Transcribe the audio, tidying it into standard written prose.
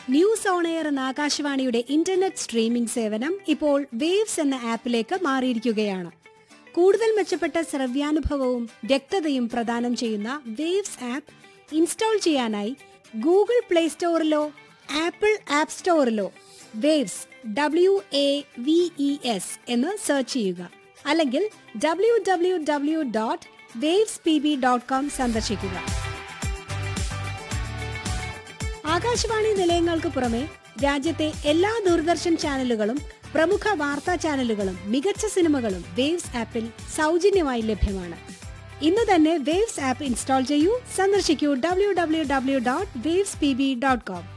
News on air എന്ന ആകാശവാണിയുടെ internet streaming സേവനം ഇപ്പോൾ വേവ്സ് എന്ന ആപ്പിലേക്ക് മാറിയിരിക്കുകയാണ്. കൂടുതൽ മെച്ചപ്പെട്ട ശ്രവ്യാനുഭവവും വ്യക്തതയും പ്രദാനം ചെയ്യുന്ന വേവ്സ് ആപ്പ് ഇൻസ്റ്റാൾ ചെയ്യാനായി Google play സ്റ്റോറിലോ apple app സ്റ്റോറിലോ waves WAVES എന്ന് സെർച്ച് ചെയ്യുക. അല്ലെങ്കിൽ www.wavespb.com സന്ദർശിക്കുക. ആകാശവാണി നിലയങ്ങൾക്ക് പുറമെ രാജ്യത്തെ എല്ലാ ദൂരദർശൻ ചാനലുകളും പ്രമുഖ വാർത്താ ചാനലുകളും മികച്ച സിനിമകളും വേവ്സ് ആപ്പിൽ സൗജന്യമായി ലഭ്യമാണ്. ഇന്ന് തന്നെ വേവ്സ് ആപ്പ് ഇൻസ്റ്റാൾ ചെയ്യൂ. സന്ദർശിക്കൂ www.wavespb.com.